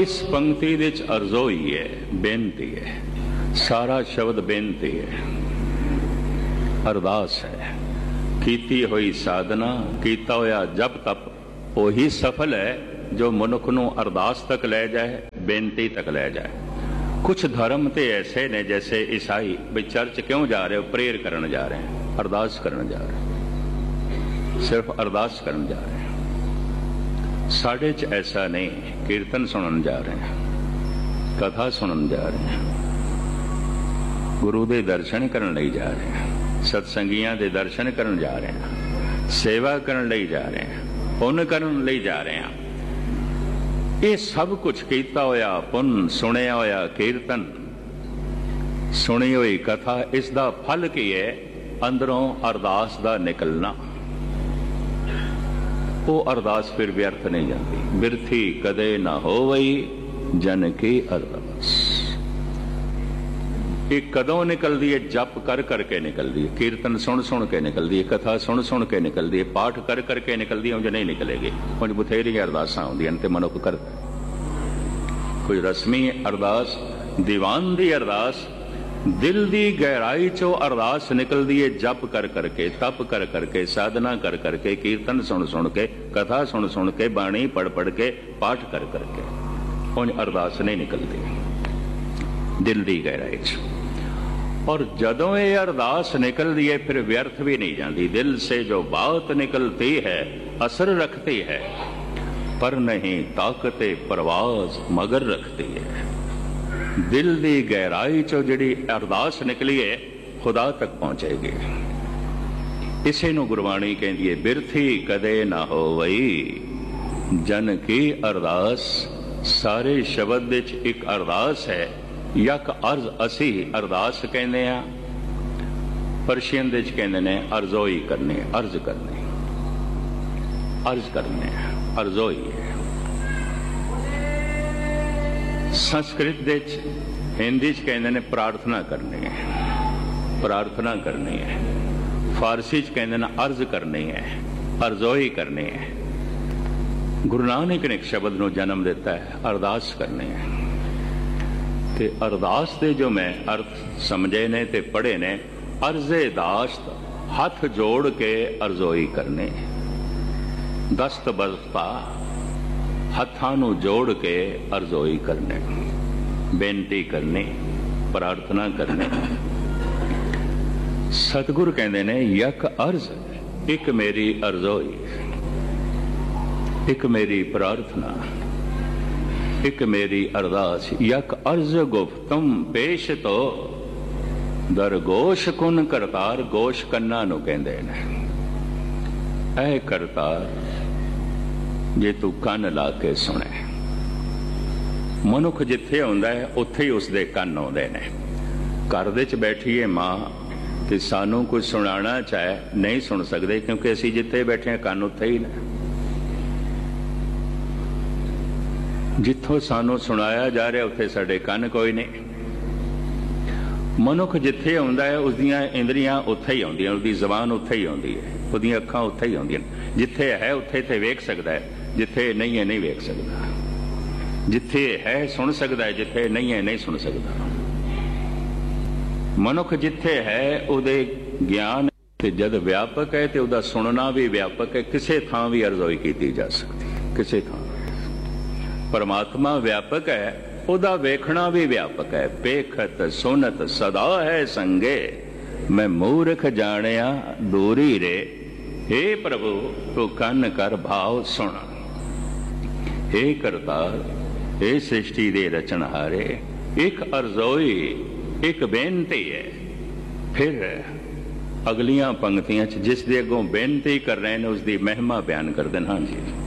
इस पंक्ति विच अरज़ोई है, बेनती है, सारा शब्द बेनती है, अरदास है। कीती हुई साधना, कीता होया जप तप वही सफल है जो मनुख नूं अरदास तक ले जाए, बेनती तक ले जाए। कुछ धर्म तो ऐसे ने जैसे ईसाई भी चर्च क्यों जा रहे हो, प्रेयर करने जा रहे हैं, अरदास करने जा रहे हैं, सिर्फ अरदास करने जा रहे हैं। साढ़े च ऐसा नहीं, कीर्तन सुनन जा रहे हैं, कथा सुनन जा रहे हैं, गुरु दे दर्शन करन लई जा रहे हैं, सत्संगियां दे दर्शन करन जा रहे हैं, सेवा करन लई जा रहे हैं, पुण्य करन लई जा रहे हैं। ये सब कुछ कीता होया पुण्य, सुनिया होया कीर्तन, सुनी हुई कथा, इसका फल की है? अंदरों अरदास दा निकलना। वो अरदास फिर व्यर्थ नहीं जाती। बिरथी कदे ना होवई जन की अरदास। ये कदों निकलती है? जप कर करके निकलती है, कीर्तन सुन सुन के निकलती है, कथा सुन सुन के निकलती है, पाठ कर करके निकलती है। उंज नहीं निकलेगी। उंज बथेरी अरदासां होंदियां ते मनुख करदा। कोई रस्मी अरदास, दीवान दी अरदास, दिल दी गहराई चो अरदास निकलती है। जप कर करके, तप कर करके, साधना कर करके, कीर्तन सुन सुन के, कथा सुन सुन के, बाणी पढ़ पढ़ के, पाठ कर करके। उंज अरदास नहीं निकलती दिल दी गहराई चो। और जदों ये अरदास निकलती है फिर व्यर्थ भी नहीं जाती। दिल से जो बात निकलती है असर रखती है, पर नहीं ताकते परवाज मगर रखती है। दिल दी गहराई चो जिहड़ी अरदास निकली है खुदा तक पहुंचेगी। इसे नूं गुरबाणी कहती है, बिरथी कदे ना होवई जन की अरदास। सारे शब्द विच एक अरदास है। यक अर्ज असी अरदास कहने आ, परशियन दे कहंदे ने अरज़ोई करनी, अर्ज करनी, अर्ज करने, अरज़ोई है। संस्कृत दे हिंदी च कहंदे ने प्रार्थना करनी है, प्रार्थना करनी है। फारसी च कहंदे ने अर्ज करनी है, अरज़ोई करनी है। गुरु नानक ने एक शब्द नूं जन्म दिता है, अरदास करनी है। ते अरदास दे जो मैं अर्थ समझे ने ते पढ़े ने, अर्ज़े दाश्त हथ जोड़ के अरज़ोई करनी, दस्त बस्ता हत्थां नूं जोड़ के अरज़ोई करने, बेनती करनी, प्रार्थना करनी। सतगुरु कहंदे ने यक अर्ज, एक मेरी अरज़ोई, एक मेरी प्रार्थना, एक मेरी अरदास। यक अर्ज गुफ्तम पेश तो दर गोश कुन करतार। गोश कन्ना नूं कहंदे ने, ऐ करतार जे तू कन ला के सुने। मनुख जिथे आउंदा है उत्थे ही उसदे कन आउंदे ने। घर दे च बैठीए मां ते सानू कोई सुनाना चाहे नहीं सुन सकते, क्योंकि असी जिथे बैठे हैं कन उत्थे ही ने। जिथों सानू सुनाया जा रहा उत्थे साडे कन कोई नहीं। मनुख जिथे आउंदा है उसदियां इंद्रियां उत्थे ही आउंदियां, उसदी जबान उत्थे ही आउंदी है, उसदियां अखां उत्थे ही आउंदियां। जिथे है उत्थे ते वेख सकदा है, जिथे नहीं है नहीं वेख सकता। जिथे है सुन सकता है, जिथे नहीं है नहीं सुन सकता। मनुख जिथे है उहदे ज्ञान ते जद व्यापक है ते उहदा सुनना भी व्यापक है। किसे थां भी अरज़ोई कीती जा सकती है, किसे थां। परमात्मा व्यापक है, उहदा वेखना भी व्यापक है। पेखत सुनत सदा है संगे, मैं मूर्ख जानिया दूरी रे। हे प्रभु तू कन कर भाव सुन। हे करतार, हे सृष्टि दे रचनहारे, एक अरज़ोई, एक बेनती है। फिर अगलियां पंक्तियां जिस दे अगों बेनती कर रहे हैं उसकी महिमा बयान कर देना। हाँ जी,